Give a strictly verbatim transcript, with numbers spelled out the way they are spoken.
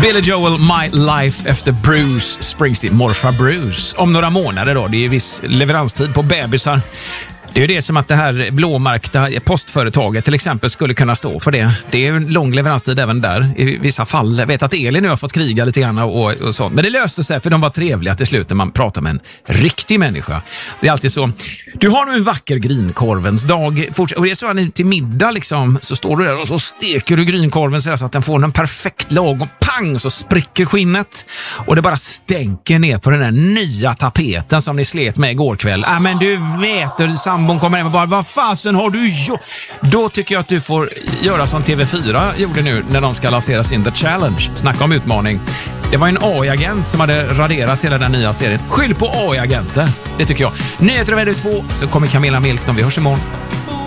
Billy Joel, My Life efter Bruce Springsteen, morfar Bruce. Om några månader då, det är viss leveranstid på bebisar. Det är ju det som att det här blåmärkta postföretaget till exempel skulle kunna stå för det. Det är ju en lång leveranstid även där i vissa fall. Jag vet att Elin nu har fått kriga lite grann och, och så. Men det löste sig för de var trevliga till slut när man pratar med en riktig människa. Det är alltid så. Du har nu en vacker grynkorvens dag. Forts- och det är så att till middag liksom, så står du där och så steker du grynkorven så att den får en perfekt lagom pang så spricker skinnet. Och det bara stänker ner på den där nya tapeten som ni slet med igår kväll. Ja, ah, men du vet hur sambon kommer hem och bara, vad fasen har du gjort? Då tycker jag att du får göra som T V fyra gjorde nu när de ska lansera sin The Challenge. Snacka om utmaning. Det var en A I-agent som hade raderat hela den nya serien. Skyll på A I-agenter, det tycker jag. Nyheter över två så kommer Camilla Milton. Vi hörs imorgon.